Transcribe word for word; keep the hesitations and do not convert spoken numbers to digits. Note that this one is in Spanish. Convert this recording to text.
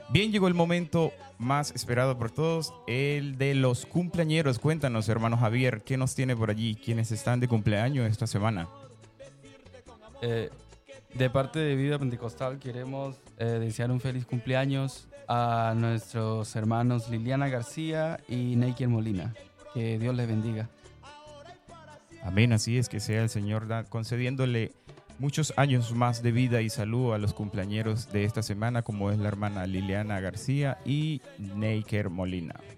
Bien, llegó el momento más esperado por todos, el de los cumpleañeros. Cuéntanos, hermano Javier, ¿qué nos tiene por allí? ¿Quiénes están de cumpleaños esta semana? Eh, de parte de Vida Pentecostal queremos eh, desear un feliz cumpleaños a nuestros hermanos Liliana García y Neiker Molina. Que Dios les bendiga. Amén, así es, que sea el Señor da- concediéndole muchos años más de vida y salud a los cumpleañeros de esta semana, como es la hermana Liliana García y Neiker Molina.